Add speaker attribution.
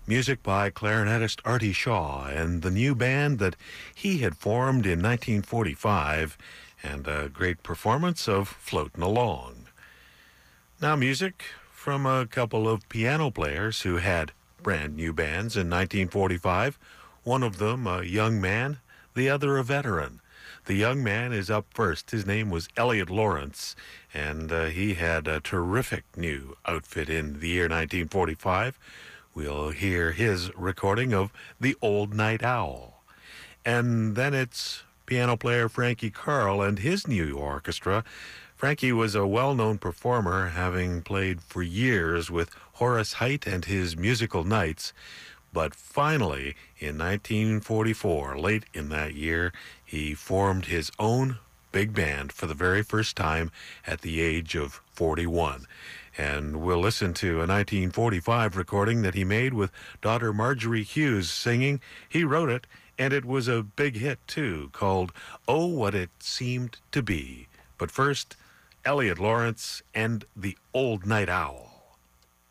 Speaker 1: Music by clarinetist Artie Shaw and the new band that he had formed in 1945, and a great performance of Floatin' Along. Now music from a couple of piano players who had brand new bands in 1945, one of them a young man, the other a veteran. The young man is up first. His name was Elliott Lawrence, and he had a terrific new outfit in the year 1945. We'll hear his recording of The Old Night Owl. And then it's piano player Frankie Carl and his new orchestra. Frankie was a well-known performer, having played for years with Horace Heidt and his Musical Knights. But finally, in 1944, late in that year, he formed his own big band for the very first time at the age of 41. And we'll listen to a 1945 recording that he made with daughter Marjorie Hughes singing. He wrote it, and it was a big hit, too, called Oh, What It Seemed to Be. But first, Elliott Lawrence and the Old Night Owl.